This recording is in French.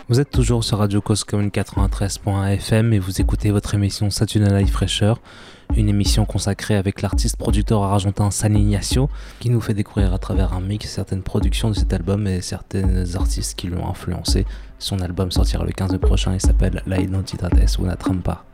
Vous êtes toujours sur Radio Cause Commune 93.fm et vous écoutez votre émission Saturday Night Fresher, une émission consacrée avec l'artiste producteur argentin San Ignacio qui nous fait découvrir à travers un mix certaines productions de cet album et certains artistes qui l'ont influencé. Son album sortira le 15 mai prochain et s'appelle La Identidad es una trampa.